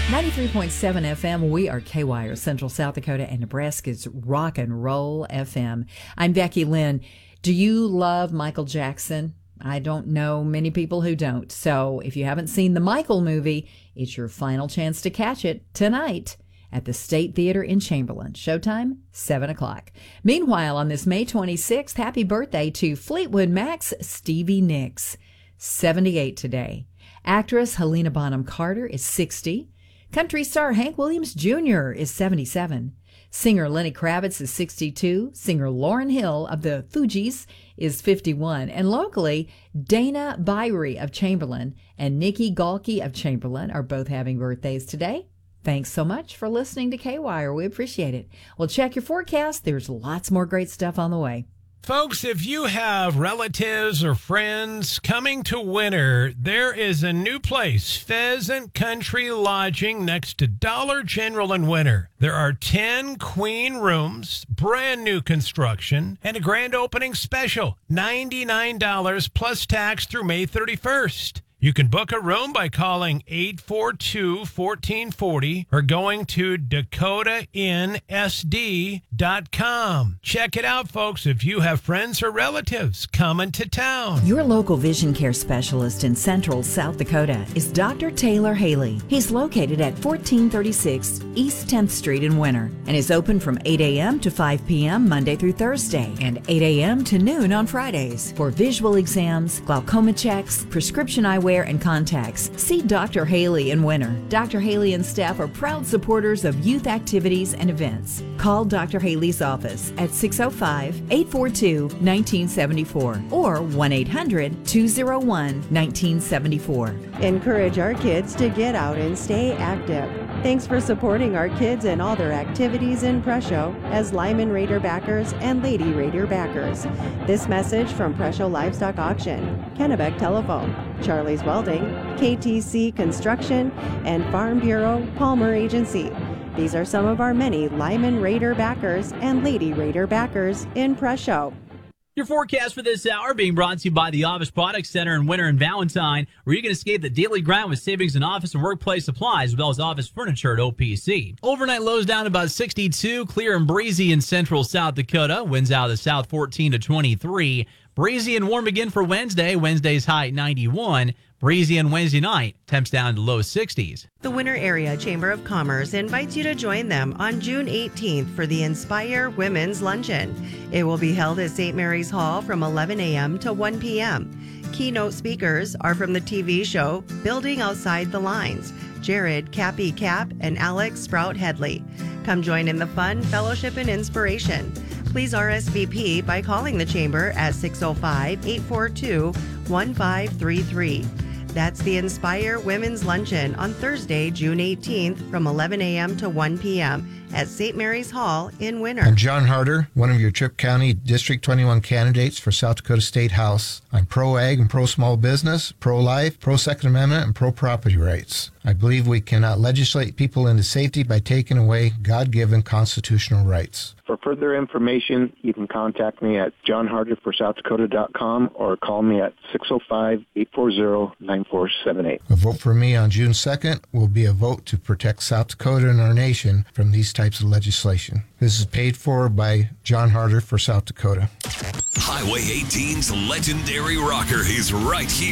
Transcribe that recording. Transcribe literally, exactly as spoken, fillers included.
ninety-three point seven F M, we are K-Wire, Central South Dakota and Nebraska's rock and roll F M. I'm Becky Lynn. Do you love Michael Jackson? I don't know many people who don't. So if you haven't seen the Michael movie, it's your final chance to catch it tonight at the State Theater in Chamberlain. Showtime, seven o'clock. Meanwhile, on this May twenty-sixth, happy birthday to Fleetwood Mac's Stevie Nicks, seventy-eight today. Actress Helena Bonham Carter is sixty. Country star Hank Williams Junior is seventy-seven. Singer Lenny Kravitz is sixty-two. Singer Lauryn Hill of the Fugees is fifty-one. And locally, Dana Byrie of Chamberlain and Nikki Galke of Chamberlain are both having birthdays today. Thanks so much for listening to K-Wire. We appreciate it. Well, check your forecast. There's lots more great stuff on the way. Folks, if you have relatives or friends coming to winter, there is a new place, Pheasant Country Lodging, next to Dollar General in Winter. There are ten queen rooms, brand new construction, and a grand opening special, ninety-nine dollars plus tax through May thirty-first. You can book a room by calling eight four two, one four four zero or going to dakota inn s d dot com. Check it out, folks, if you have friends or relatives coming to town. Your local vision care specialist in Central South Dakota is Doctor Taylor Haley. He's located at fourteen thirty-six East tenth Street in Winter and is open from eight a.m. to five p.m. Monday through Thursday and eight a.m. to noon on Fridays. For visual exams, glaucoma checks, prescription eyewear, and contacts, see Doctor Haley in Winter. Doctor Haley and staff are proud supporters of youth activities and events. Call Doctor Haley's office at six oh five, eight four two, one nine seven four or one eight hundred, two oh one, one nine seven four. Encourage our kids to get out and stay active. Thanks for supporting our kids and all their activities in Presho as Lyman Raider backers and Lady Raider backers. This message from Presho Livestock Auction, Kennebec Telephone, Charlie's Welding, K T C Construction, and Farm Bureau Palmer Agency. These are some of our many Lyman Raider backers and Lady Raider backers in Presho. Your forecast for this hour being brought to you by the Office Products Center in Winter and Valentine, where you can escape the daily grind with savings in office and workplace supplies, as well as office furniture at O P C. Overnight lows down about sixty-two, clear and breezy in Central South Dakota. Winds out of the south fourteen to twenty-three. Breezy and warm again for Wednesday. Wednesday's high at ninety-one. Breezy on Wednesday night, temps down to low sixties. The Winter Area Chamber of Commerce invites you to join them on June eighteenth for the Inspire Women's Luncheon. It will be held at Saint Mary's Hall from eleven a.m. to one p.m. Keynote speakers are from the T V show Building Outside the Lines, Jared Cappy Cap and Alex Sprout Headley. Come join in the fun, fellowship, and inspiration. Please R S V P by calling the Chamber at six oh five, eight four two, one five three three. That's the Inspire Women's Luncheon on Thursday, June eighteenth from eleven a.m. to one p.m. at Saint Mary's Hall in Winter. I'm John Harder, one of your Tripp County District twenty-one candidates for South Dakota State House. I'm pro-ag and pro-small business, pro-life, pro-Second Amendment, and pro-property rights. I believe we cannot legislate people into safety by taking away God-given constitutional rights. For further information, you can contact me at john harder for south dakota dot com or call me at six oh five, eight four zero, nine four seven eight. A vote for me on June second will be a vote to protect South Dakota and our nation from these types of legislation. This is paid for by John Harder for South Dakota. Highway eighteen's legendary rocker is right here.